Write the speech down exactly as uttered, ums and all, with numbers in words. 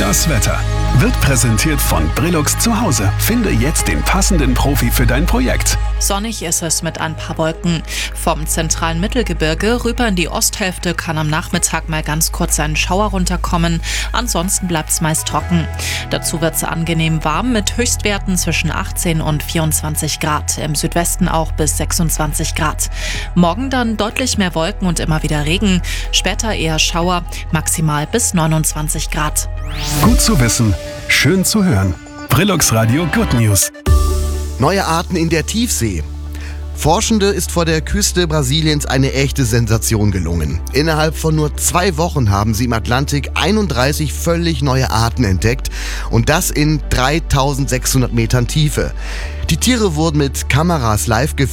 Das Wetter wird präsentiert von Brillux zu Hause. Finde jetzt den passenden Profi für dein Projekt. Sonnig ist es mit ein paar Wolken. Vom zentralen Mittelgebirge rüber in die Osthälfte kann am Nachmittag mal ganz kurz ein Schauer runterkommen. Ansonsten bleibt es meist trocken. Dazu wird es angenehm warm mit Höchstwerten zwischen achtzehn und vierundzwanzig Grad. Im Südwesten auch bis sechsundzwanzig Grad. Morgen dann deutlich mehr Wolken und immer wieder Regen. Später eher Schauer, maximal bis neunundzwanzig Grad. Gut zu wissen, schön zu hören. Brillux Radio Good News. Neue Arten in der Tiefsee. Forschende ist vor der Küste Brasiliens eine echte Sensation gelungen. Innerhalb von nur zwei Wochen haben sie im Atlantik einunddreißig völlig neue Arten entdeckt und das in dreitausendsechshundert Metern Tiefe. Die Tiere wurden mit Kameras live gefilmt.